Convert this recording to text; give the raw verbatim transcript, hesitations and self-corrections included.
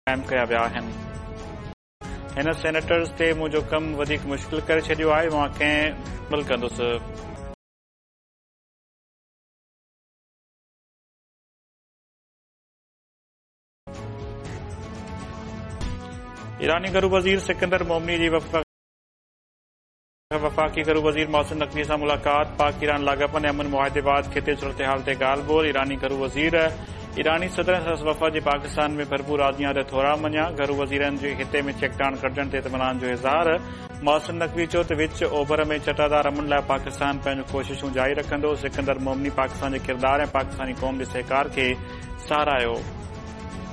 कायम कया विया आहिनि। हिन सेनेटर्स ते मुंहिंजो कमु वधीक मुश्किल करे छॾियो आहे। मां कंहिं अमल कंदुसि। ईरानी घरू वज़ीर सिकंदर मोमनी जी वफ़ाक़ी घरू वज़ीर मोहसिन नक़वी सां मुलाक़ात। पाक ईरान लाॻापन ऐं अमन मुआहिदे बाबति ख़िते सूरतहाल ते ॻाल्हि ॿोल। ईरानी घरू वज़ीर ईरानी सदर सां वफ़ा जे पाकिस्तान में भरपूर आज़िया ते थोरा मञिया। घरू वज़ीरनि जे हिते में चेकडाउन कढण ते इत्मिनान जो इज़हार। मोहसिन नक़वी चयो त विच ओभर में चटादार अमन लाइ पाकिस्तान पंहिंजूं कोशिशूं जारी रखंदो। सिकंदर मोमनी पाकिस्तान जे किरदार ऐं पाकिस्तानी क़ौम जे सहकार खे साराहियो।